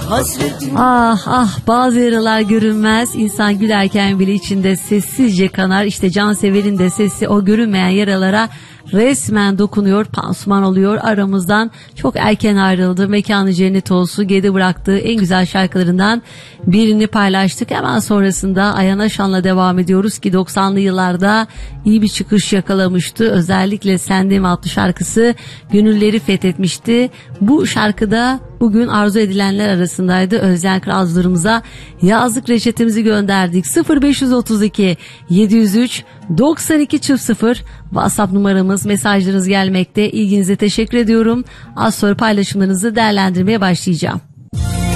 Ah ah, bazı yaralar görünmez, insan gülerken bile içinde sessizce kanar. İşte Cansever'in de sesi o görünmeyen yaralara resmen dokunuyor, pansuman oluyor. Aramızdan çok erken ayrıldı, mekanı cennet olsun, geride bıraktığı en güzel şarkılarından birini paylaştık. Hemen sonrasında Ayhan Aşan'la devam ediyoruz ki 90'lı yıllarda iyi bir çıkış yakalamıştı. Özellikle Sendem adlı şarkısı gönülleri fethetmişti. Bu şarkıda bugün arzu edilenler arasındaydı. Özden Krazlarımıza yazlık reçetemizi gönderdik. 0532 703 9200 WhatsApp numaramız, mesajlarınız gelmekte. İlginize teşekkür ediyorum. Az sonra paylaşımlarınızı değerlendirmeye başlayacağım.